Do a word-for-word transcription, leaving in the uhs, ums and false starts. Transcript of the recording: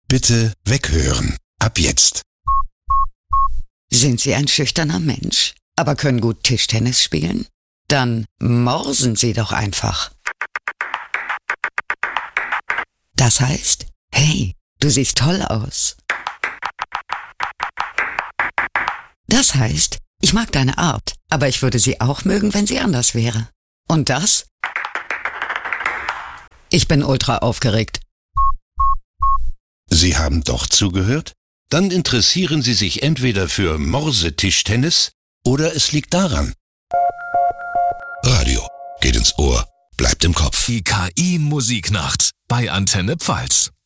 Bitte weghören. Ab jetzt. Sind Sie ein schüchterner Mensch, aber können gut Tischtennis spielen? Dann morsen Sie doch einfach. Das heißt, hey, du siehst toll aus. Das heißt, ich mag deine Art, aber ich würde sie auch mögen, wenn sie anders wäre. Und das? Ich bin ultra aufgeregt. Sie haben doch zugehört? Dann interessieren Sie sich entweder für Morsetischtennis oder es liegt daran. Radio geht ins Ohr, bleibt im Kopf. Die K I-Musiknacht bei Antenne Pfalz.